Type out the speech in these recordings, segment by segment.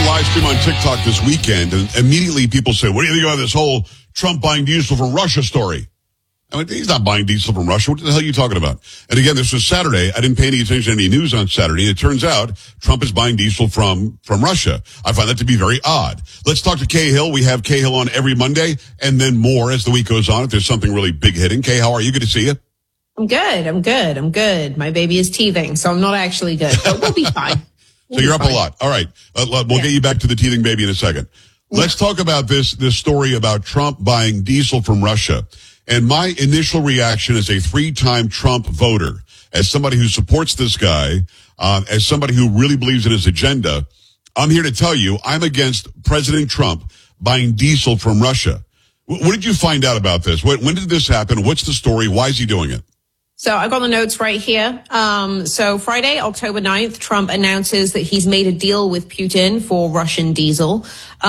live stream on TikTok this weekend, and immediately people say, what do you think about this whole Trump buying diesel from Russia story? I mean, he's not buying diesel from Russia. What the hell are you talking about? And again, this was Saturday. I didn't pay any attention to any news on Saturday. It turns out Trump is buying diesel from Russia. I find that to be very odd. Let's talk to Kay Hill. We have Kay Hill on every Monday, and then more as the week goes on if there's something really big hitting. Kay, how are you? Good to see you. I'm good. My baby is teething, so I'm not actually good, but we'll be fine. So you're up a lot. All right. We'll get you back to the teething baby in a second. Let's talk about this story about Trump buying diesel from Russia. And my initial reaction as a 3-time Trump voter, as somebody who supports this guy, as somebody who really believes in his agenda, I'm here to tell you I'm against President Trump buying diesel from Russia. What did you find out about this? When did this happen? What's the story? Why is he doing it? So I've got the notes right here. So Friday, October 9th, Trump announces that he's made a deal with Putin for Russian diesel.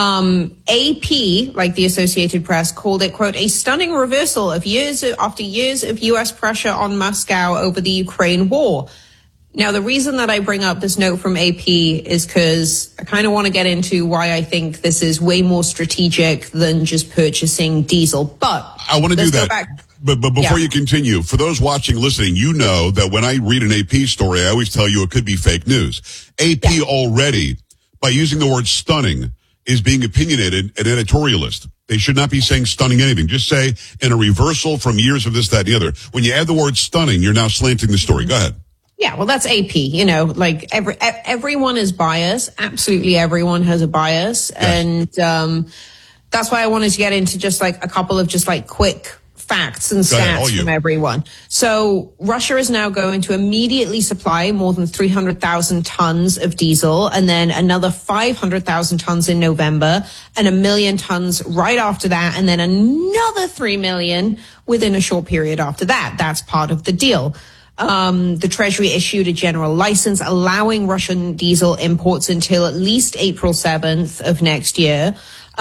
AP, like the Associated Press, called it, quote, a stunning reversal of after years of U.S. pressure on Moscow over the Ukraine war. Now, the reason that I bring up this note from AP is because I kind of want to get into why I think this is way more strategic than just purchasing diesel. But I want to do that. But before you continue, for those watching, listening, you know that when I read an AP story, I always tell you it could be fake news. AP already, by using the word stunning, is being opinionated and editorialist. They should not be saying stunning anything. Just say in a reversal from years of this, that, and the other. When you add the word stunning, you're now slanting the story. Go ahead. Yeah, well, that's AP, like everyone is biased. Absolutely everyone has a bias. Yes. And that's why I wanted to get into just like a couple of just like quick facts and stats from everyone. So Russia is now going to immediately supply more than 300,000 tons of diesel, and then another 500,000 tons in November, and 1 million tons right after that, and then another 3 million within a short period after that. That's part of the deal. The Treasury issued a general license allowing Russian diesel imports until at least April 7th of next year.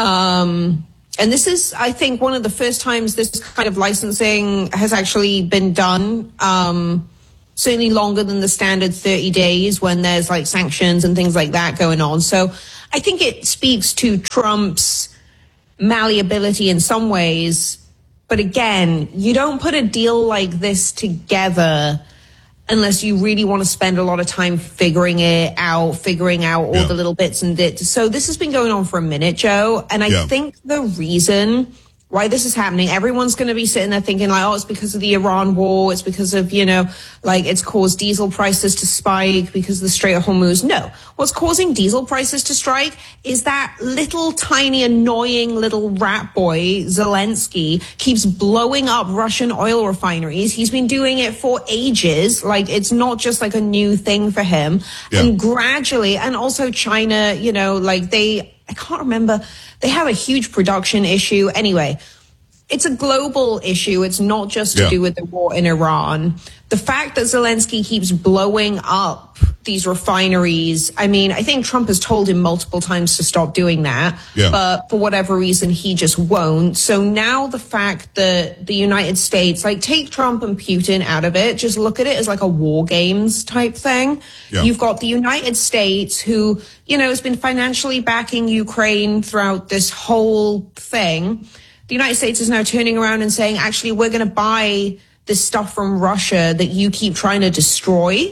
And this is, I think, one of the first times this kind of licensing has actually been done, certainly longer than the standard 30 days when there's like sanctions and things like that going on. So I think it speaks to Trump's malleability in some ways. But again, you don't put a deal like this together unless you really want to spend a lot of time figuring out all the little bits and bits. So this has been going on for a minute, Joe. And I think the reason why this is happening, everyone's going to be sitting there thinking like, oh, it's because of the Iran war. It's because of, like it's caused diesel prices to spike because of the Strait of Hormuz. No, what's causing diesel prices to strike is that little tiny annoying little rat boy, Zelensky, keeps blowing up Russian oil refineries. He's been doing it for ages. Like it's not just like a new thing for him. Yeah. And gradually, and also China, I can't remember. They have a huge production issue. Anyway, it's a global issue. It's not just to do with the war in Iran. The fact that Zelensky keeps blowing up these refineries, I mean, I think Trump has told him multiple times to stop doing that. Yeah. But for whatever reason, he just won't. So now the fact that the United States, like take Trump and Putin out of it, just look at it as like a war games type thing. Yeah. You've got the United States who, has been financially backing Ukraine throughout this whole thing. The United States is now turning around and saying, actually, we're going to buy this stuff from Russia that you keep trying to destroy.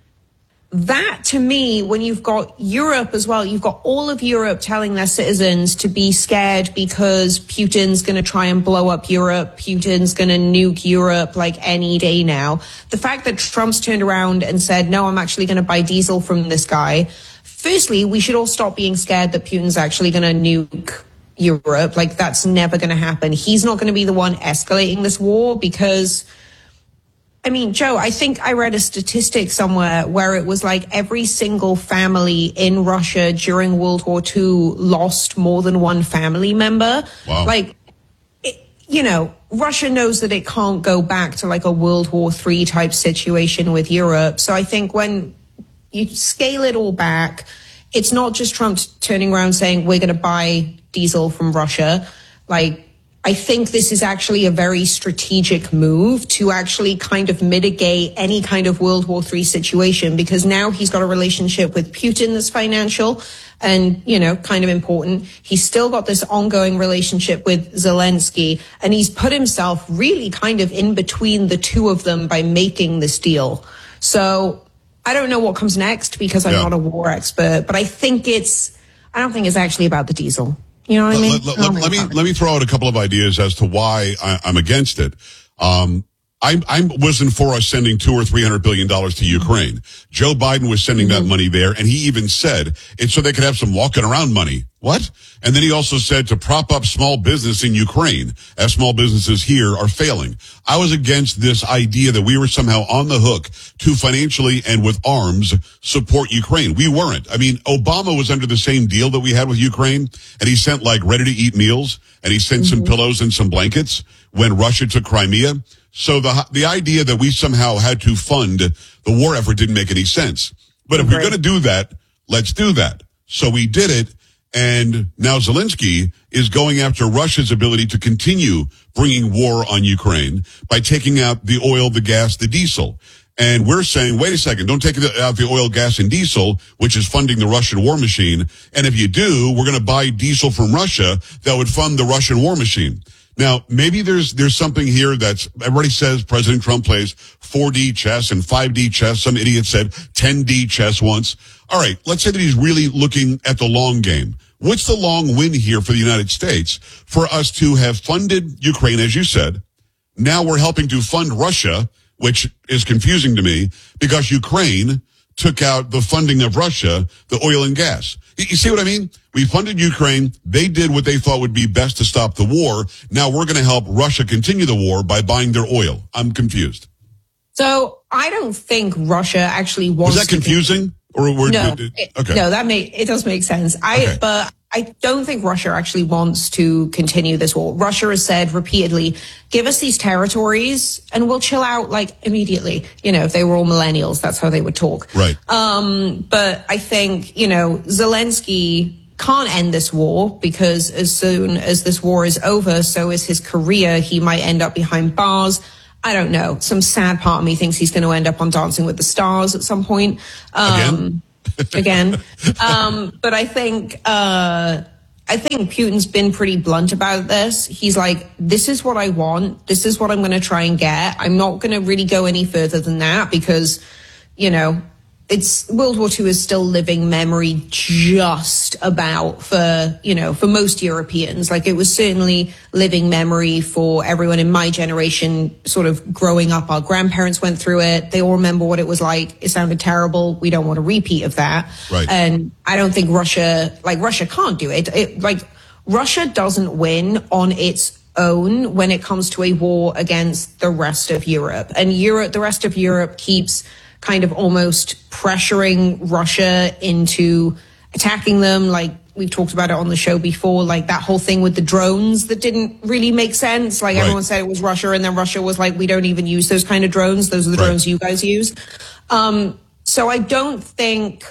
That, to me, when you've got Europe as well, you've got all of Europe telling their citizens to be scared because Putin's going to try and blow up Europe. Putin's going to nuke Europe like any day now. The fact that Trump's turned around and said, no, I'm actually going to buy diesel from this guy. Firstly, we should all stop being scared that Putin's actually going to nuke Europe. Like, that's never going to happen. He's not going to be the one escalating this war because, I mean, Joe, I think I read a statistic somewhere where it was like every single family in Russia during World War II lost more than one family member. Wow. Like, Russia knows that it can't go back to like a World War III type situation with Europe. So I think when you scale it all back, it's not just Trump turning around saying we're going to buy diesel from Russia. Like, I think this is actually a very strategic move to actually kind of mitigate any kind of World War III situation, because now he's got a relationship with Putin that's financial. and, kind of important. He's still got this ongoing relationship with Zelensky, and he's put himself really kind of in between the two of them by making this deal. So I don't know what comes next because I'm not a war expert, but I don't think it's actually about the diesel. You know what I mean? Let me throw out a couple of ideas as to why I'm against it. I wasn't for us sending $200 or $300 billion to Ukraine. Joe Biden was sending that money there, and he even said it's so they could have some walking around money. What? And then he also said to prop up small business in Ukraine, as small businesses here are failing. I was against this idea that we were somehow on the hook to financially and with arms support Ukraine. We weren't. I mean, Obama was under the same deal that we had with Ukraine, and he sent like ready-to-eat meals, and he sent some pillows and some blankets when Russia took Crimea. So the idea that we somehow had to fund the war effort didn't make any sense. But if we're going to do that, let's do that. So we did it. And now Zelensky is going after Russia's ability to continue bringing war on Ukraine by taking out the oil, the gas, the diesel. And we're saying, wait a second, don't take out the oil, gas, and diesel, which is funding the Russian war machine. And if you do, we're going to buy diesel from Russia that would fund the Russian war machine. Now, maybe there's something here that's, everybody says President Trump plays 4D chess and 5D chess. Some idiot said 10D chess once. All right, let's say that he's really looking at the long game. What's the long win here for the United States for us to have funded Ukraine, as you said? Now we're helping to fund Russia, which is confusing to me because Ukraine took out the funding of Russia, the oil and gas. You see what I mean? We funded Ukraine. They did what they thought would be best to stop the war. Now we're going to help Russia continue the war by buying their oil. I'm confused. So I don't think Russia actually wants. Is that confusing? It does make sense. But I don't think Russia actually wants to continue this war. Russia has said repeatedly, give us these territories and we'll chill out like immediately. If they were all millennials, that's how they would talk. Right. But I think, Zelensky can't end this war because as soon as this war is over, so is his career. He might end up behind bars. I don't know. Some sad part of me thinks he's going to end up on Dancing with the Stars at some point. Again. But I think Putin's been pretty blunt about this. He's like, this is what I want. This is what I'm going to try and get. I'm not going to really go any further than that because, it's World War II is still living memory just about for most Europeans. Like it was certainly living memory for everyone in my generation, sort of growing up. Our grandparents went through it. They all remember what it was like. It sounded terrible. We don't want a repeat of that. Right. And I don't think Russia can't do it. Russia doesn't win on its own when it comes to a war against the rest of Europe. And the rest of Europe keeps kind of almost pressuring Russia into attacking them. Like we've talked about it on the show before, like that whole thing with the drones that didn't really make sense. Like everyone said it was Russia and then Russia was like, we don't even use those kind of drones. Those are the drones you guys use. So I don't think,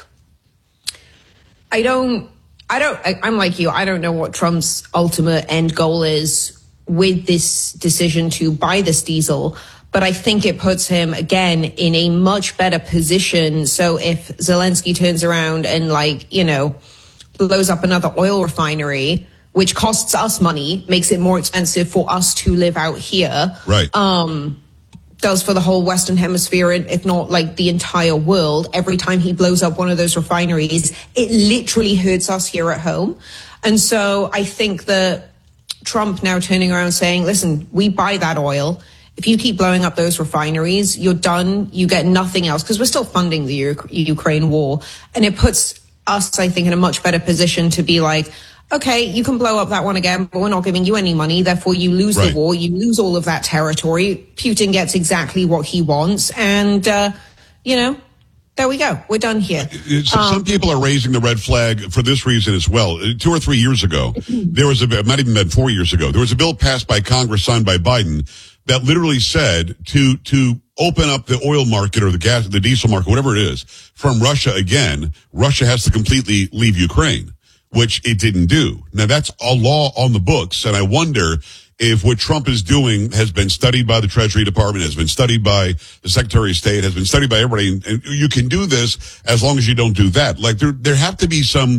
I'm like you. I don't know what Trump's ultimate end goal is with this decision to buy this diesel. But I think it puts him, again, in a much better position. So if Zelensky turns around and, blows up another oil refinery, which costs us money, makes it more expensive for us to live out here. Right. Does for the whole Western Hemisphere, if not like the entire world. Every time he blows up one of those refineries, it literally hurts us here at home. And so I think that Trump now turning around saying, listen, we buy that oil. If you keep blowing up those refineries, you're done. You get nothing else because we're still funding the Ukraine war. And it puts us, I think, in a much better position to be like, okay, you can blow up that one again, but we're not giving you any money. Therefore, you lose the war. You lose all of that territory. Putin gets exactly what he wants. And, there we go. We're done here. Some people are raising the red flag for this reason as well. 2 or 3 years ago, there was not even been 4 years ago, there was a bill passed by Congress, signed by Biden, that literally said to open up the oil market or the diesel market, whatever it is, from Russia again, Russia has to completely leave Ukraine, which it didn't do. Now that's a law on the books, and I wonder if what Trump is doing has been studied by the Treasury Department, has been studied by the Secretary of State, has been studied by everybody, and you can do this as long as you don't do that. Like there have to be some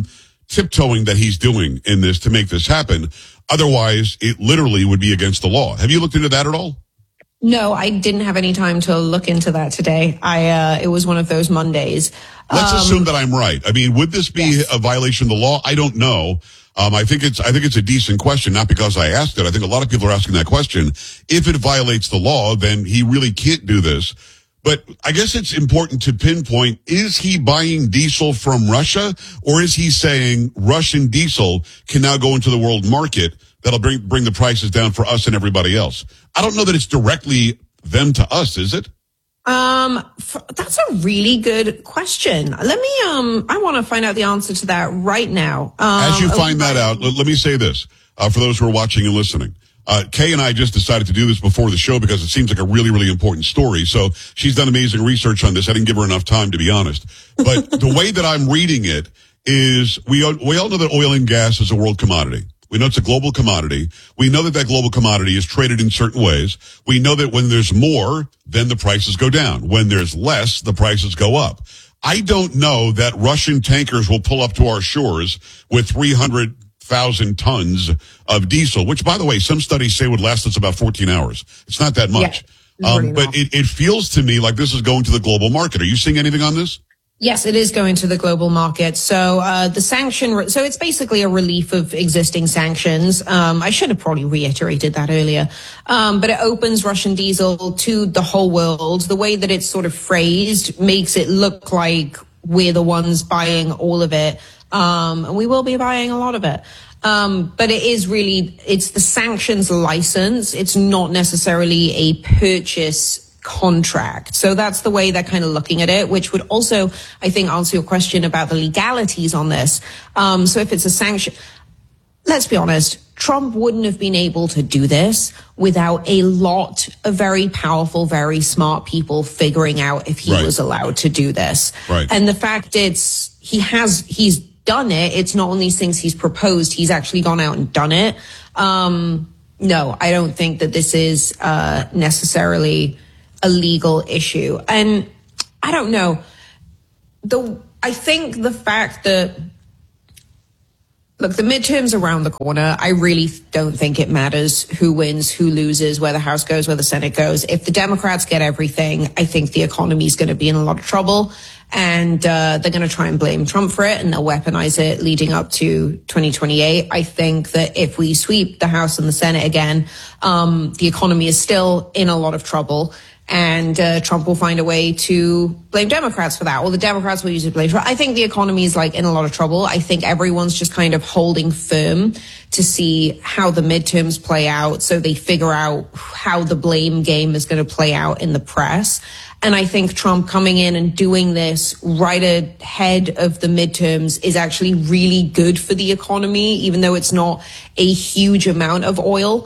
tiptoeing that he's doing in this to make this happen. Otherwise, it literally would be against the law. Have you looked into that at all? No, I didn't have any time to look into that today. It was one of those Mondays. Let's assume that I'm right. I mean, would this be a violation of the law? I don't know. I think it's a decent question, not because I asked it. I think a lot of people are asking that question. If it violates the law, then he really can't do this. But I guess it's important to pinpoint, is he buying diesel from Russia, or is he saying Russian diesel can now go into the world market that'll bring the prices down for us and everybody else? I don't know that it's directly them to us, is it? That's a really good question. Let me, I want to find out the answer to that right now. As you find that out, let me say this, for those who are watching and listening. Kay and I just decided to do this before the show because it seems like a really, really important story. So she's done amazing research on this. I didn't give her enough time, to be honest. But the way that I'm reading it is we all know that oil and gas is a world commodity. We know it's a global commodity. We know that global commodity is traded in certain ways. We know that when there's more, then the prices go down. When there's less, the prices go up. I don't know that Russian tankers will pull up to our shores with 300,000 tons of diesel, which, by the way, some studies say would last us about 14 hours. It's not that much. Yeah, but it feels to me like this is going to the global market. Are you seeing anything on this? Yes, it is going to the global market. So so it's basically a relief of existing sanctions. I should have probably reiterated that earlier. But it opens Russian diesel to the whole world. The way that it's sort of phrased makes it look like we're the ones buying all of it. And we will be buying a lot of it. But it's the sanctions license. It's not necessarily a purchase contract. So that's the way they're kind of looking at it, which would also, I think, answer your question about the legalities on this. So if it's a sanction, let's be honest, Trump wouldn't have been able to do this without a lot of very powerful, very smart people figuring out if he was allowed to do this. Right. And the fact he's done it. It's not only things he's proposed, he's actually gone out and done it. No, I don't think that this is necessarily a legal issue. And I don't know. I think the fact that, look, the midterms around the corner, I really don't think it matters who wins, who loses, where the House goes, where the Senate goes. If the Democrats get everything, I think the economy is going to be in a lot of trouble. And they're going to try and blame Trump for it, and they'll weaponize it leading up to 2028. I think that if we sweep the House and the Senate again, the economy is still in a lot of trouble. And Trump will find a way to blame Democrats for that, or the Democrats will use it to blame Trump. I think the economy is in a lot of trouble. I think everyone's just kind of holding firm to see how the midterms play out, so they figure out how the blame game is going to play out in the press. And I think Trump coming in and doing this right ahead of the midterms is actually really good for the economy, even though it's not a huge amount of oil.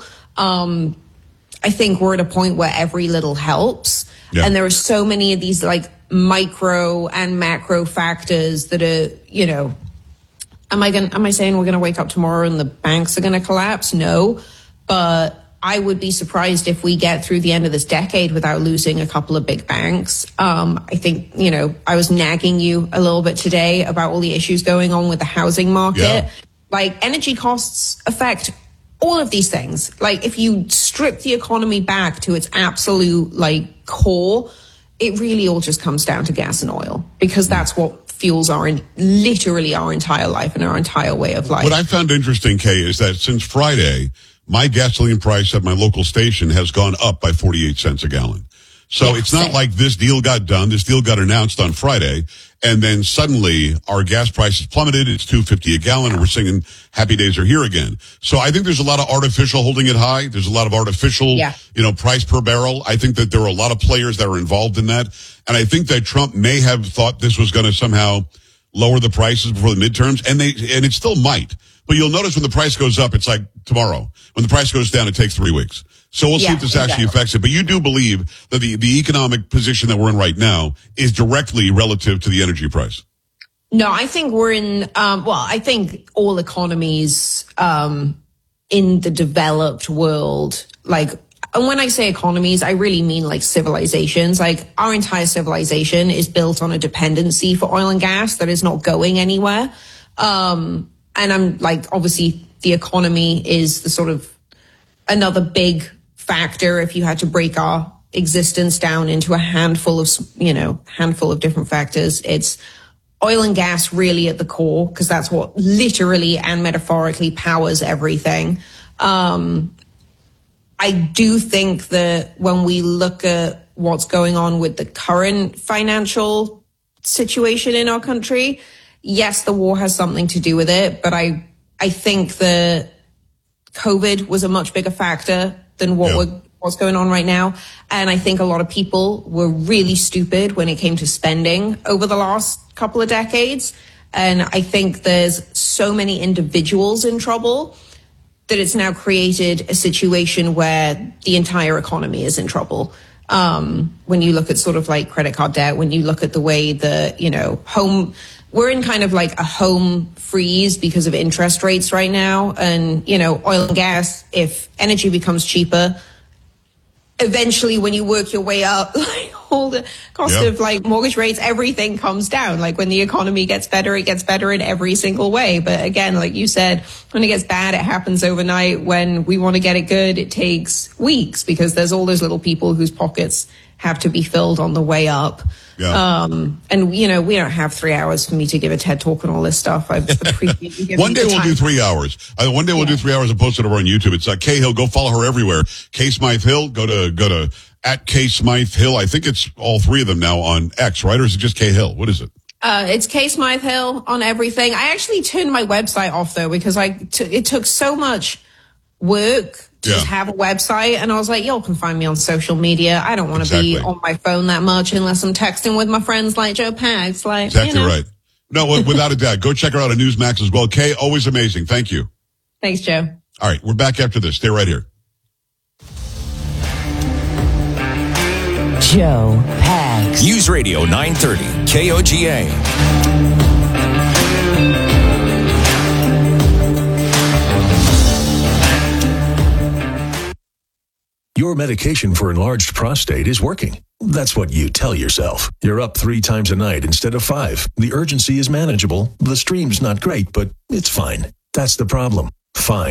I think we're at a point where every little helps. Yeah. And there are so many of these micro and macro factors that are, am I saying we're going to wake up tomorrow and the banks are going to collapse? No, but I would be surprised if we get through the end of this decade without losing a couple of big banks. I think, I was nagging you a little bit today about all the issues going on with the housing market. Yeah. Energy costs affect all of these things. If you strip the economy back to its absolute core, it really all just comes down to gas and oil, because that's what fuels literally our entire life and our entire way of life. What I found interesting, Kay, is that since Friday, my gasoline price at my local station has gone up by 48 cents a gallon. So it's not like this deal got done. This deal got announced on Friday, and then suddenly our gas prices plummeted. It's $2.50 a gallon, and we're singing happy days are here again. So I think there's a lot of artificial holding it high. There's a lot of artificial, price per barrel. I think that there are a lot of players that are involved in that. And I think that Trump may have thought this was going to somehow lower the prices before the midterms, and it still might. But you'll notice when the price goes up, it's like tomorrow. When the price goes down, it takes 3 weeks. So we'll see if this actually affects it. But you do believe that the economic position that we're in right now is directly relative to the energy price? No, I think we're in, I think all economies in the developed world, and when I say economies, I really mean civilizations. Our entire civilization is built on a dependency for oil and gas that is not going anywhere. And I'm like, obviously the economy is the sort of another big factor. If you had to break our existence down into a handful of different factors, it's oil and gas really at the core, because that's what literally and metaphorically powers everything. I do think that when we look at what's going on with the current financial situation in our country, yes, the war has something to do with it, but I think that COVID was a much bigger factor than what's going on right now. And I think a lot of people were really stupid when it came to spending over the last couple of decades. And I think there's so many individuals in trouble that it's now created a situation where the entire economy is in trouble. When you look at sort of like credit card debt, when you look at the way that, we're in kind of like a home freeze because of interest rates right now. And, oil and gas, if energy becomes cheaper, eventually when you work your way up, like all the cost of like mortgage rates, everything comes down. Like when the economy gets better, it gets better in every single way. But again, like you said, when it gets bad, it happens overnight. When we want to get it good, it takes weeks, because there's all those little people whose pockets have to be filled on the way up. Yeah. And we don't have 3 hours for me to give a TED talk and all this stuff. I appreciate you giving One day we'll do 3 hours. One day we'll do 3 hours and post it over on YouTube. It's Kay Hill. Go follow her everywhere. Kay Smythe Hill. Go to at Kay Smythe Hill. I think it's all three of them now on X, right? Or is it just Kay Hill? What is it? It's Kay Smythe Hill on everything. I actually turned my website off though, because it took so much work to just have a website, and I was like, y'all can find me on social media. I don't want to be on my phone that much unless I'm texting with my friends like Joe Pags. Like, exactly right. No, without a doubt. Go check her out on Newsmax as well. Kay, always amazing. Thank you. Thanks, Joe. All right, we're back after this. Stay right here. Joe Pags. News Radio 930 KOGA. Your medication for enlarged prostate is working. That's what you tell yourself. You're up 3 times a night instead of 5. The urgency is manageable. The stream's not great, but it's fine. That's the problem. Fine.